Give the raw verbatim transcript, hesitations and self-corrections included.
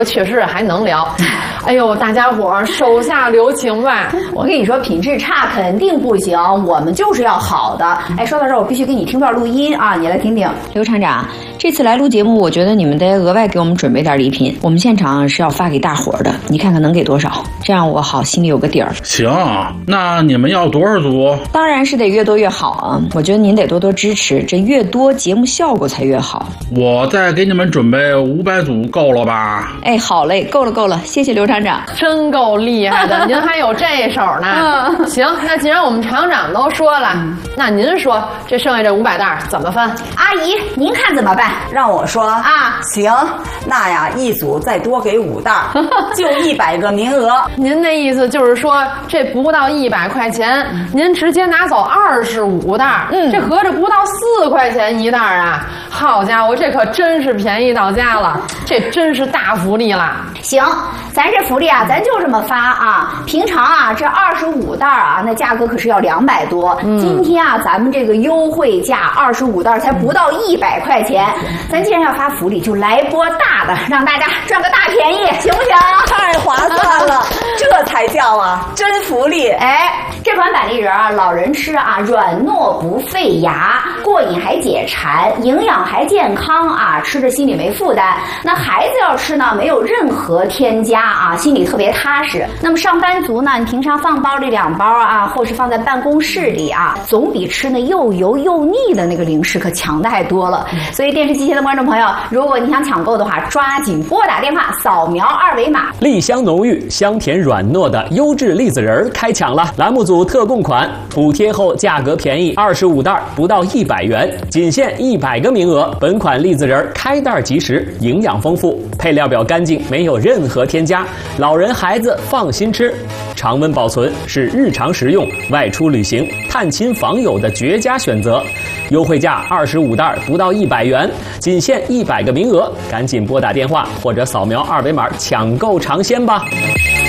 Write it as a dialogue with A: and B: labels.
A: 确实还能聊。哎呦，大家伙儿手下留情吧！
B: 我跟你说，品质差肯定不行，我们就是要好的。哎，说到这儿，我必须给你听段录音啊，你来听听。
C: 刘厂长，这次来录节目，我觉得你们得额外给我们准备点礼品。我们现场是要发给大伙儿的，你看看能给多少，这样我好心里有个底儿。
D: 行，那你们要多少组？
C: 当然是得越多越好啊！我觉得您得多多支持，这越多节目效果才越好。
D: 我再给你们准备五百组，够了吧？
C: 哎，好嘞，够了够了，谢谢刘厂长，
A: 真够厉害的，您还有这手呢。行，那既然我们厂长都说了，那您说这剩下这五百袋怎么分？
B: 阿姨，您看怎么办？
E: 让我说
B: 啊，
E: 行，那呀，一组再多给五袋，就一百个名额。
A: 您那意思就是说，这不到一百块钱，您直接拿走二十五袋，嗯，这合着不到四块钱一袋啊！好家伙，这可真是便宜到家了，这真是大福利了。
B: 行，咱这福利啊，咱就这么发啊。平常啊，这二十五袋啊，那价格可是要两百多。嗯、今天啊，咱们这个优惠价二十五袋才不到一百块钱。咱既然要发福利，就来波大的，让大家赚个大便宜，行不行？
E: 太划算了，这才叫啊真福利！
B: 哎，这款板栗仁啊，老人吃啊，软糯不费牙，过瘾还解馋，营养还健康啊，吃着心里没负担。那孩子要吃呢，没有任何添加啊，心里特别踏实。那么上班族呢，你平常放包里两包啊，或是放在办公室里啊，总比吃那又油又腻的那个零食可强太多了。所以电视机前的观众朋友，如果你想抢购的话，抓紧拨打电话，扫描二维码。
F: 栗香浓郁、香甜软糯的优质栗子仁开抢了！栏目组特供款，补贴后价格便宜，二十五袋不到一百元，仅限一百个名额。本款栗子仁开袋即食，营养丰富，配料表干净，没有任何添加，老人孩子放心吃。常温保存是日常食用、外出旅行、探亲访友的绝佳选择。优惠价二十五袋不到一百元，仅限一百个名额，赶紧拨打电话或者扫描二维码抢购尝鲜吧。